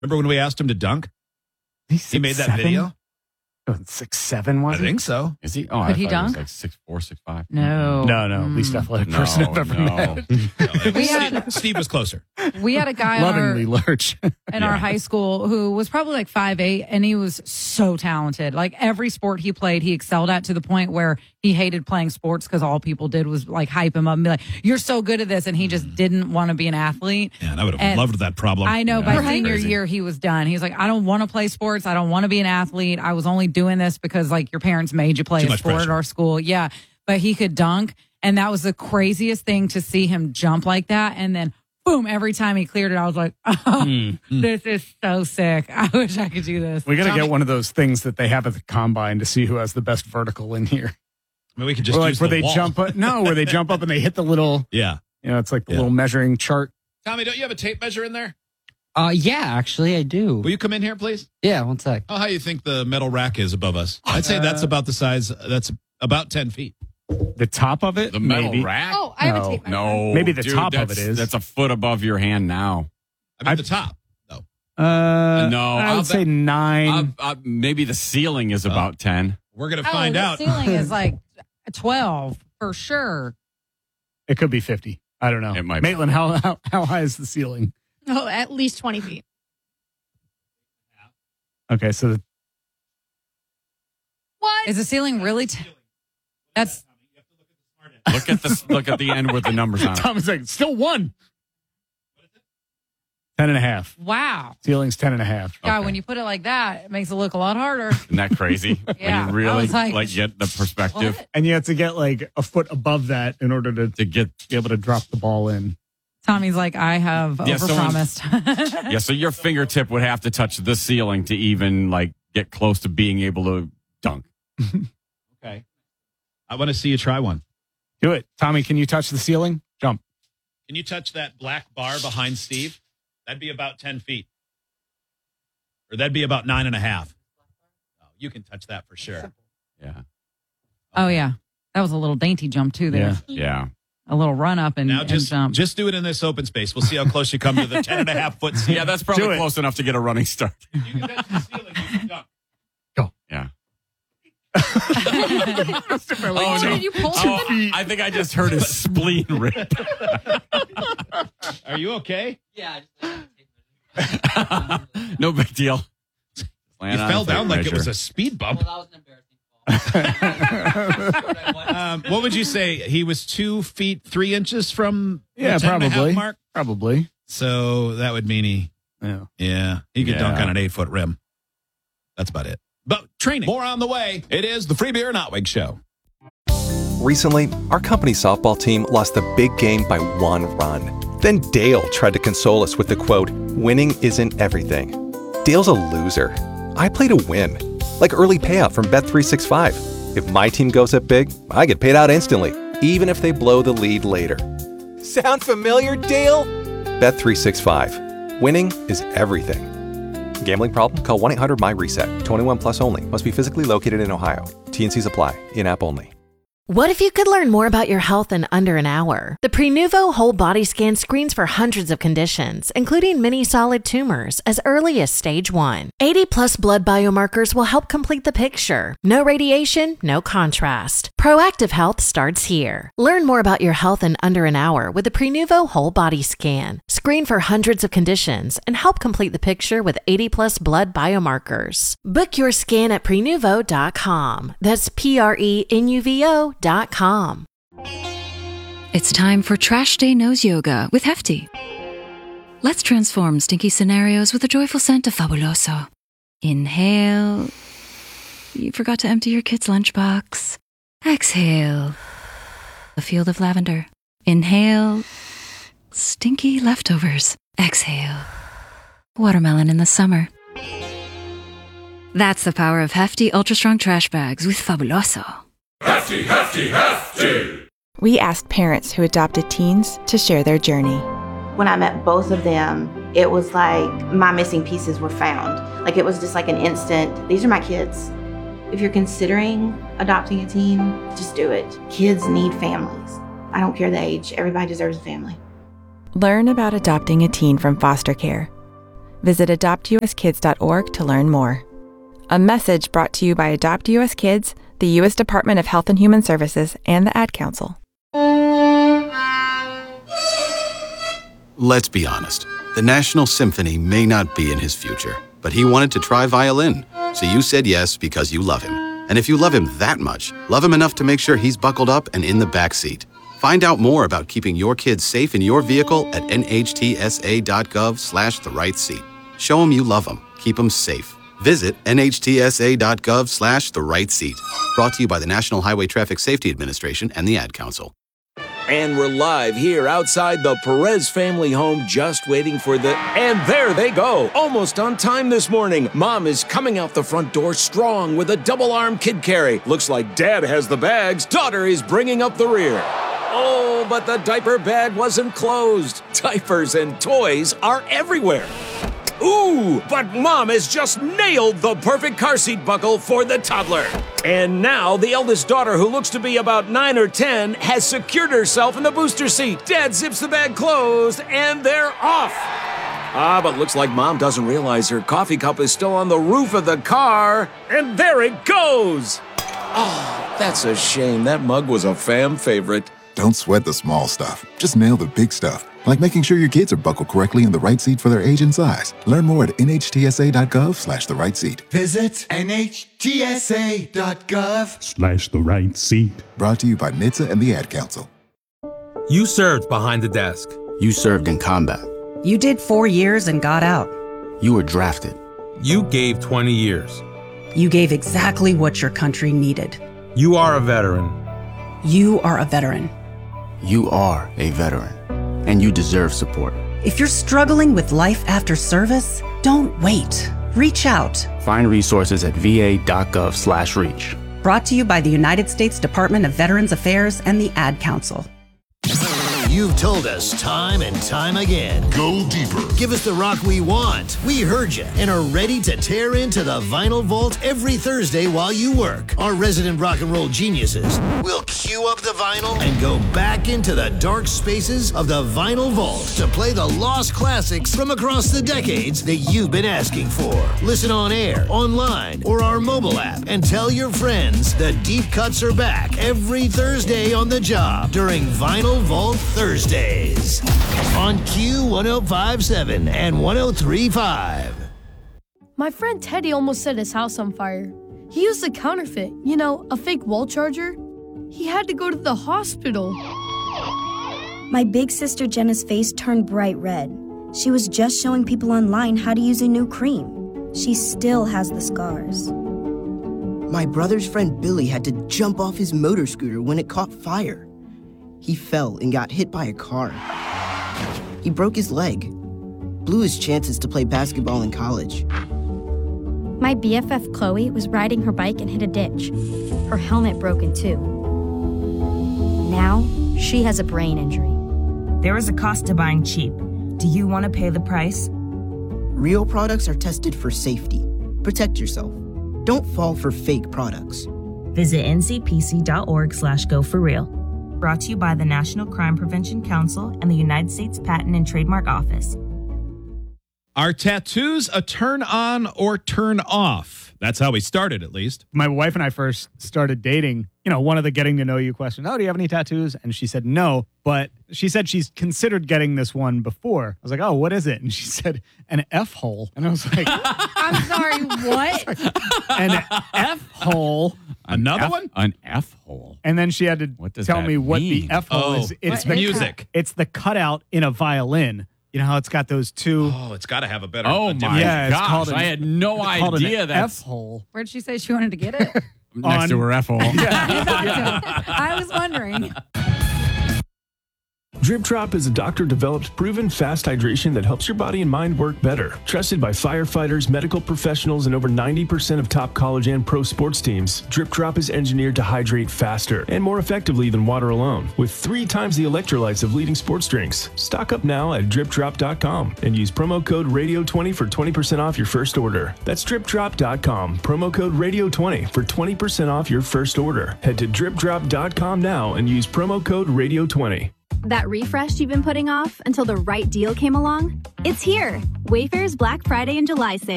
Remember when we asked him to dunk? He made that 6'7"? video? 6'7", was I think so. Is he? Oh, Could I he thought dunk? He was like 6'4", 6'5". No. No. Least athletic person I've ever met. Steve was closer. We had a guy Lovingly Lurch. in our high school who was probably like 5'8", and he was so talented. Like every sport he played, he excelled at, to the point where he hated playing sports because all people did was like hype him up and be like, "You're so good at this," and he just didn't want to be an athlete. Yeah, and I would have loved that problem. I know. Yeah. By senior year, he was done. He was like, "I don't want to play sports. I don't want to be an athlete. I was only doing this because like your parents made you play Too a much sport pressure. at our school." Yeah, but he could dunk, and that was the craziest thing to see him jump like that. And then, boom! Every time he cleared it, I was like, "Oh, this is so sick. I wish I could do this." We got to get one of those things that they have at the combine to see who has the best vertical in here. I mean, we could just Or like use where the they wall. jump up. No, where they jump up and they hit the little. Yeah. It's like the little measuring chart. Tommy, don't you have a tape measure in there? Yeah, actually, I do. Will you come in here, please? Yeah, one sec. Oh, how you think the metal rack is above us? I'd say that's about the size. That's about 10 feet. The top of it, The metal maybe. rack? Oh, I have a tape measure. No. Maybe the dude, top of it that's- is. That's a foot above your hand now. I mean, the top, though. No, I would say 9. Maybe the ceiling is about 10. We're going to find out. The ceiling is like 12 for sure. It could be 50. I don't know. It might be. Maitland, how high is the ceiling? Oh, at least 20 feet. Okay, so What? Is the ceiling really? That's Look at the end with the numbers on it. Tom is like, still 1. 10.5. wow. Ceiling's 10.5. God, Okay. when you put it like that, it makes it look a lot harder. Isn't that crazy? Yeah, When I you really was like, get the perspective What? And you have to get like a foot above that in order to to get. be able to drop the ball in. Tommy's like, I have Yeah, someone- overpromised. Yeah, so your fingertip would have to touch the ceiling to even like get close to being able to dunk. Okay. I want to see you try one. Do it. Tommy, can you touch the ceiling? Jump. Can you touch that black bar behind Steve? That'd be about 10 feet. Or that'd be about 9.5. Oh, you can touch that for sure. Yeah, Oh, yeah. That was a little dainty jump, too, there. yeah. A little run up and, Now and just jump. do it in this open space. We'll see how close you come to the 10.5 foot ceiling. Yeah, that's probably Do it. close enough to get a running start. You can touch the ceiling. You can dunk. Yeah. Oh, no. did you pull Oh, something? I think I just heard his spleen rip. Are you okay? No big deal. You fell down like it was a speed bump. What would you say? He was 2 feet 3 inches from the 10.5 probably. mark? Probably. So that would mean he could dunk on an 8-foot rim. That's about it. But training. More on the way. It is the Free Beer and Hot Wings Show. Recently, our company softball team lost the big game by 1 run. Then Dale tried to console us with the quote, "Winning isn't everything." Dale's a loser. I play to win. Like early payout from Bet365. If my team goes up big, I get paid out instantly, even if they blow the lead later. Sound familiar, Dale? Bet365. Winning is everything. Gambling problem? Call 1-800-MY-RESET. 21 plus only. Must be physically located in Ohio. T&Cs apply. In-app only. What if you could learn more about your health in under an hour? The Prenuvo Whole Body Scan screens for hundreds of conditions, including many solid tumors, as early as stage 1. 80-plus blood biomarkers will help complete the picture. No radiation, no contrast. Proactive health starts here. Learn more about your health in under an hour with the Prenuvo Whole Body Scan. Screen for hundreds of conditions and help complete the picture with 80-plus blood biomarkers. Book your scan at Prenuvo.com. That's Prenuvo.com. It's time for Trash Day Nose Yoga with Hefty. Let's transform stinky scenarios with a joyful scent of Fabuloso. Inhale. You forgot to empty your kid's lunchbox. Exhale. A field of lavender. Inhale. Stinky leftovers. Exhale. Watermelon in the summer. That's the power of Hefty Ultra Strong Trash Bags with Fabuloso. Hefty, hefty, hefty! We asked parents who adopted teens to share their journey. When I met both of them, it was like my missing pieces were found. Like it was just like an instant, these are my kids. If you're considering adopting a teen, just do it. Kids need families. I don't care the age, everybody deserves a family. Learn about adopting a teen from foster care. Visit adoptuskids.org to learn more. A message brought to you by Adopt US Kids, the U.S. Department of Health and Human Services, and the Ad Council. Let's be honest. The National Symphony may not be in his future, but he wanted to try violin. So you said yes because you love him. And if you love him that much, love him enough to make sure he's buckled up and in the back seat. Find out more about keeping your kids safe in your vehicle at nhtsa.gov/therightseat. Show him you love him. Keep him safe. Visit nhtsa.gov/therightseat. Brought to you by the National Highway Traffic Safety Administration and the Ad Council. And we're live here outside the Perez family home, just waiting for the... And there they go, almost on time this morning. Mom is coming out the front door strong with a double-arm kid carry. Looks like Dad has the bags. Daughter is bringing up the rear. Oh, but the diaper bag wasn't closed. Diapers and toys are everywhere. Ooh, but Mom has just nailed the perfect car seat buckle for the toddler. And now the eldest daughter, who looks to be about 9 or 10, has secured herself in the booster seat. Dad zips the bag closed, and they're off. But looks like Mom doesn't realize her coffee cup is still on the roof of the car. And there it goes. Oh, that's a shame. That mug was a fam favorite. Don't sweat the small stuff. Just nail the big stuff. Like making sure your kids are buckled correctly in the right seat for their age and size. Learn more at nhtsa.gov/therightseat. Visit nhtsa.gov/therightseat. Brought to you by NHTSA and the Ad Council. You served behind the desk. You served in combat. You did 4 years and got out. You were drafted. You gave 20 years. You gave exactly what your country needed. You are a veteran. You are a veteran. You are a veteran. And you deserve support. If you're struggling with life after service, don't wait. Reach out. Find resources at va.gov/reach. Brought to you by the United States Department of Veterans Affairs and the Ad Council. You've told us time and time again. Go deeper. Give us the rock we want. We heard you and are ready to tear into the Vinyl Vault every Thursday while you work. Our resident rock and roll geniuses will cue up the vinyl and go back into the dark spaces of the Vinyl Vault to play the lost classics from across the decades that you've been asking for. Listen on air, online, or our mobile app and tell your friends the deep cuts are back every Thursday on the job during Vinyl Vault Thursdays on Q1057 and 1035. My friend Teddy almost set his house on fire. He used a counterfeit, a fake wall charger. He had to go to the hospital. My big sister Jenna's face turned bright red. She was just showing people online how to use a new cream. She still has the scars. My brother's friend Billy had to jump off his motor scooter when it caught fire. He fell and got hit by a car. He broke his leg, blew his chances to play basketball in college. My BFF Chloe was riding her bike and hit a ditch. Her helmet broke in two. Now, she has a brain injury. There is a cost to buying cheap. Do you want to pay the price? Real products are tested for safety. Protect yourself. Don't fall for fake products. Visit ncpc.org/go4real. Brought to you by the National Crime Prevention Council and the United States Patent and Trademark Office. Are tattoos a turn on or turn off? That's how we started, at least. My wife and I first started dating, one of the getting to know you questions. Oh, do you have any tattoos? And she said no, but she said she's considered getting this one before. I was like, oh, what is it? And she said, an F hole. And I was like, I'm sorry, what? An F hole. Another one? An F hole. And then she had to tell me what mean? the F hole is. It's music. It's the cutout in a violin. You know how it's got those two? Oh, it's got to have a better. Oh my gosh! I had no idea that F hole. Where'd she say she wanted to get it? Next to her F hole. I was wondering. Drip Drop is a doctor-developed, proven fast hydration that helps your body and mind work better. Trusted by firefighters, medical professionals, and over 90% of top college and pro sports teams, Drip Drop is engineered to hydrate faster and more effectively than water alone, with 3 times the electrolytes of leading sports drinks. Stock up now at dripdrop.com and use promo code RADIO20 for 20% off your first order. That's dripdrop.com, promo code RADIO20 for 20% off your first order. Head to dripdrop.com now and use promo code RADIO20. That refresh you've been putting off until the right deal came along? It's here! Wayfair's Black Friday and July sale.